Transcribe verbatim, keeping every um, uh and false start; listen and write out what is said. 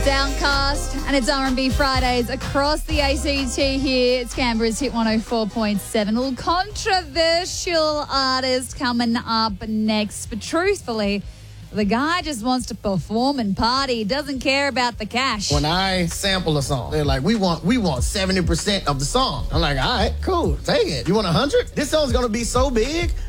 Downcast, and it's R and B Fridays across the A C T here. It's Canberra's Hit one oh four point seven. A little controversial artist coming up next, but truthfully, the guy just wants to perform and party, doesn't care about the cash. When I sample a song, they're like, we want we want seventy percent of the song. I'm like, all right, cool, take it. You want one hundred? This song's gonna be so big,